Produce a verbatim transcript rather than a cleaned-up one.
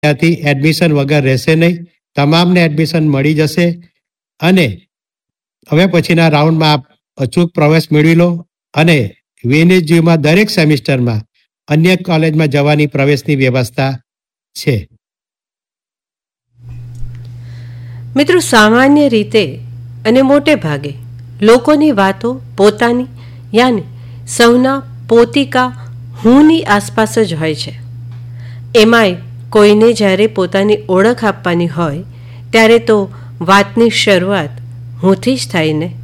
ત્યાંથી એડમિશન વગર રહેશે નહીં. તમામને એડમિશન મળી જશે અને હવે પછીના રાઉન્ડમાં આપ અચૂક પ્રવેશ મેળવી લો અને વીએનએસયુમાં દરેક સેમિસ્ટરમાં અન્ય કોલેજમાં જવાની પ્રવેશની વ્યવસ્થા છે. મિત્રો, સામાન્ય રીતે અને મોટે ભાગે લોકોની વાતો પોતાની યાની સૌના પોતિકા હુંની આસપાસ જ હોય છે. એમાંય કોઈને જ્યારે પોતાની ઓળખ આપવાની હોય ત્યારે તો વાતની શરૂઆત હુંથી જ થાય ને.